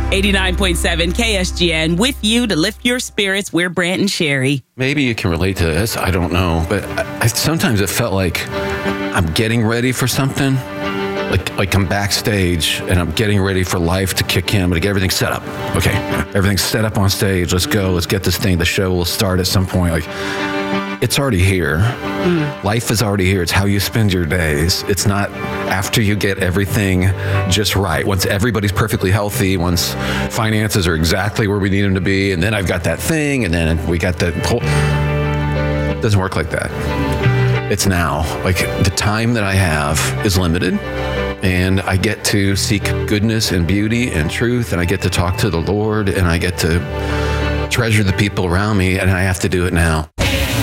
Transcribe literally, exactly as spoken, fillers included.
eighty-nine point seven K S G N with you to lift your spirits. We're Brant and Sherry. Maybe you can relate to this. I don't know. But I, I, sometimes it felt like I'm getting ready for something. Like, like I'm backstage and I'm getting ready for life to kick in. I'm going to get everything set up. Okay, everything's set up on stage. Let's go. Let's get this thing. The show will start at some point. Like, it's already here. Mm. Life is already here. It's how you spend your days. It's not after you get everything just right. Once everybody's perfectly healthy, once finances are exactly where we need them to be, and then I've got that thing, and then we got that whole... It doesn't work like that. It's now. Like, the time that I have is limited, and I get to seek goodness and beauty and truth, and I get to talk to the Lord, and I get to treasure the people around me, and I have to do it now.